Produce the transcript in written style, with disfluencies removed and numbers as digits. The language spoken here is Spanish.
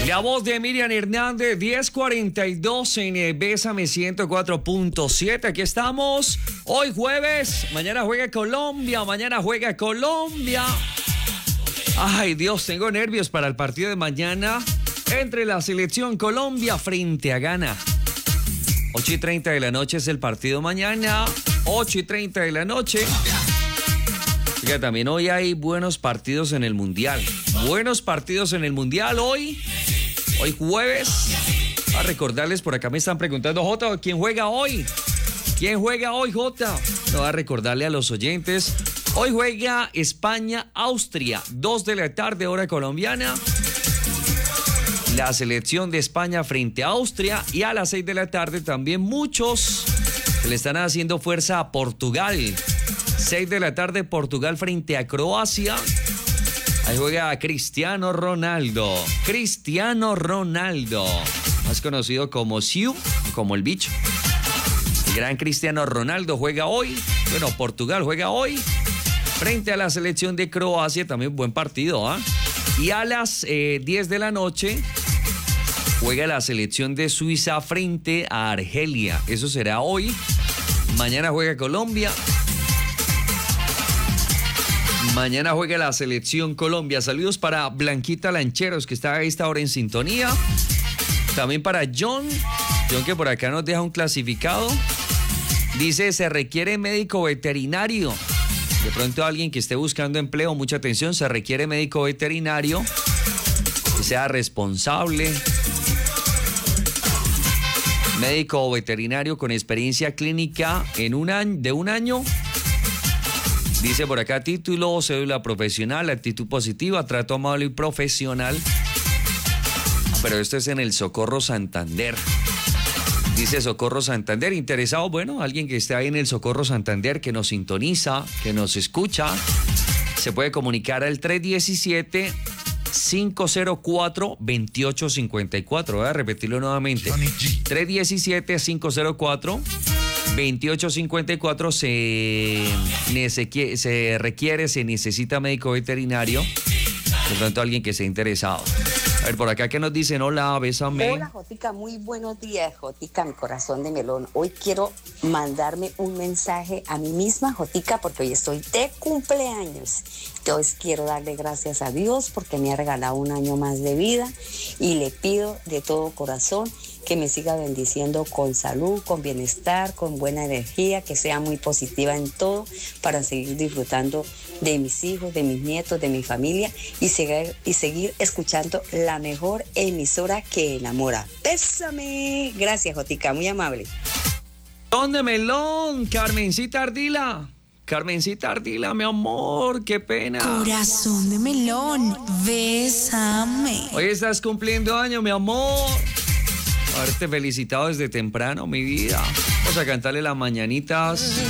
La voz de Miriam Hernández, 10:42 en Bésame 104.7. Aquí estamos. Hoy jueves. Mañana juega Colombia. Ay, Dios, tengo nervios para el partido de mañana entre la selección Colombia frente a Ghana. 8:30 de la noche es el partido mañana. 8:30 de la noche. Oiga, también hoy hay buenos partidos en el Mundial. Hoy jueves. A recordarles, por acá me están preguntando, Jota, ¿quién juega hoy? Jota? No, a recordarle a los oyentes. Hoy juega España-Austria, 2 de la tarde, hora colombiana. La selección de España frente a Austria. Y a las 6 de la tarde también muchos le están haciendo fuerza a Portugal. 6 de la tarde, Portugal frente a Croacia. Ahí juega Cristiano Ronaldo, más conocido como Siu, como el bicho. El gran Cristiano Ronaldo juega hoy. Bueno, Portugal juega hoy frente a la selección de Croacia. También buen partido, ¿ah? Y a las 10 de la noche juega la selección de Suiza frente a Argelia. Eso será hoy. Mañana juega Colombia. Mañana juega la selección Colombia. Saludos para Blanquita Lancheros, que está a esta hora en sintonía. También para John que por acá nos deja un clasificado. Dice, se requiere médico veterinario. De pronto alguien que esté buscando empleo, mucha atención, se requiere médico veterinario que sea responsable. Médico veterinario con experiencia clínica de un año. Dice por acá, título, cédula profesional, actitud positiva, trato amable y profesional. Pero esto es en el Socorro Santander. Dice Socorro Santander, interesado, bueno, alguien que esté ahí en el Socorro Santander, que nos sintoniza, que nos escucha, se puede comunicar al 317-504-2854. Voy a repetirlo nuevamente. 317-504-2854. Se necesita médico veterinario. De pronto alguien que sea interesado. A ver, por acá que nos dicen, hola, bésame. Hola, Jotica, muy buenos días, Jotica, mi corazón de melón. Hoy quiero mandarme un mensaje a mí misma, Jotica, porque hoy estoy de cumpleaños. Entonces quiero darle gracias a Dios porque me ha regalado un año más de vida y le pido de todo corazón que me siga bendiciendo con salud, con bienestar, con buena energía, que sea muy positiva en todo para seguir disfrutando de mis hijos, de mis nietos, de mi familia y seguir escuchando la mejor emisora que enamora. ¡Bésame! Gracias, Jotica, muy amable. ¿Dónde melón? Carmencita Ardila, mi amor, qué pena. Corazón de melón, bésame. Hoy estás cumpliendo año, mi amor. Haberte felicitado desde temprano, mi vida. Vamos a cantarle las mañanitas